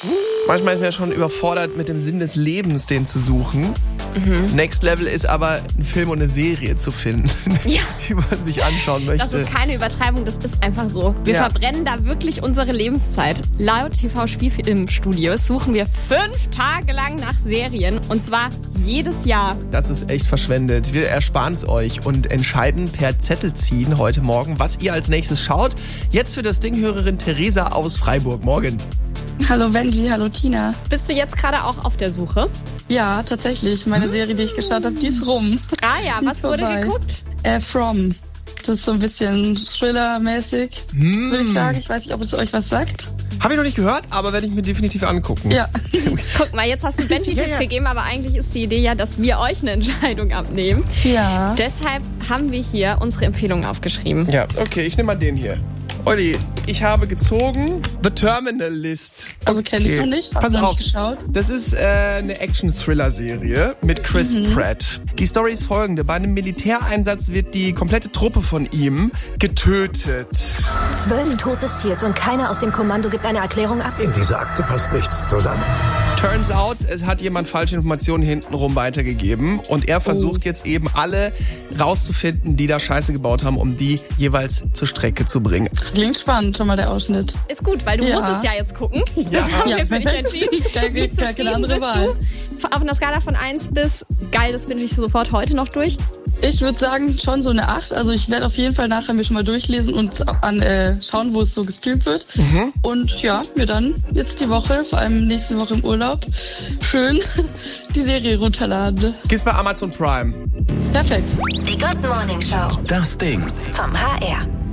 Manchmal ist man ja schon überfordert mit dem Sinn des Lebens, den zu suchen. Next Level ist aber ein Film und eine Serie zu finden, die man sich anschauen möchte. Das ist keine Übertreibung, das ist einfach so. Wir verbrennen da wirklich unsere Lebenszeit. Laut TV-Spielfilmstudios suchen wir 5 Tage lang nach Serien und zwar jedes Jahr. Das ist echt verschwendet. Wir ersparen es euch und entscheiden per Zettel ziehen heute Morgen, was ihr als nächstes schaut. Jetzt für das Ding-Hörerin Theresa aus Freiburg. Morgen. Hallo Benji, hallo Tina. Bist du jetzt gerade auch auf der Suche? Ja, tatsächlich. Meine Serie, die ich geschaut habe, die ist rum. Ah ja, was wurde geguckt? From. Das ist so ein bisschen Thriller-mäßig, würde ich sagen. Ich weiß nicht, ob es euch was sagt. Habe ich noch nicht gehört, aber werde ich mir definitiv angucken. Ja. Guck mal, jetzt hast du Benji Tipps gegeben, aber eigentlich ist die Idee ja, dass wir euch eine Entscheidung abnehmen. Ja. Deshalb haben wir hier unsere Empfehlungen aufgeschrieben. Ja, okay, ich nehme mal den hier. Olli, ich habe gezogen The Terminal List. Also kenne ich noch nicht. Pass auf, nicht geschaut. Das ist eine Action-Thriller-Serie mit Chris Pratt. Die Story ist folgende. Bei einem Militäreinsatz wird die komplette Truppe von ihm getötet. 12 tote SEALs und keiner aus dem Kommando gibt eine Erklärung ab? In dieser Akte passt nichts zusammen. Turns out, es hat jemand falsche Informationen hintenrum weitergegeben und er versucht jetzt eben alle rauszufinden, die da Scheiße gebaut haben, um die jeweils zur Strecke zu bringen. Klingt spannend, schon mal der Ausschnitt. Ist gut, weil du musst es ja jetzt gucken. Das haben wir für dich entschieden. Da geht gar keine andere Wahl. Auf einer Skala von 1 bis geil, das finde ich sofort heute noch durch. Ich würde sagen, schon so eine 8. Also ich werde auf jeden Fall nachher mir schon mal durchlesen und schauen, wo es so gestreamt wird. Und ja, mir dann jetzt die Woche, vor allem nächste Woche im Urlaub, schön die Serie runterladen. Gibt's bei Amazon Prime. Perfekt. Die Good Morning Show. Das Ding. Vom HR.